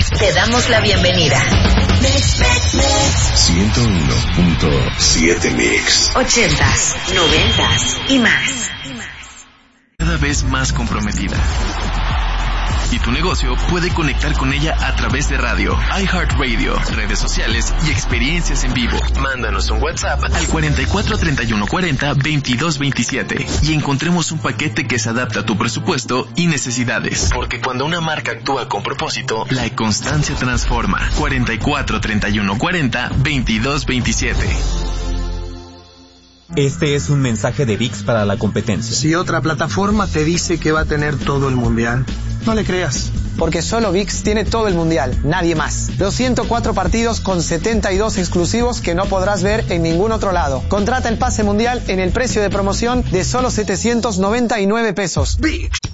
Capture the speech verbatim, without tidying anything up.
Te damos la bienvenida. ciento uno punto siete Mix. Ochentas, noventas y más. Cada vez más comprometida. Y tu negocio puede conectar con ella a través de radio, iHeartRadio, redes sociales y experiencias en vivo. Mándanos un WhatsApp al cuarenta y cuatro treinta y uno cuarenta veintidós veintisiete y encontremos un paquete que se adapta a tu presupuesto y necesidades. Porque cuando una marca actúa con propósito, la constancia transforma. cuarenta y cuatro treinta y uno cuarenta veintidós veintisiete. Este es un mensaje de V I X para la competencia. Si otra plataforma te dice que va a tener todo el mundial, no le creas. Porque solo V I X tiene todo el mundial, nadie más. Los ciento cuatro partidos con setenta y dos exclusivos que no podrás ver en ningún otro lado. Contrata el pase mundial en el precio de promoción de solo setecientos noventa y nueve pesos. V I X.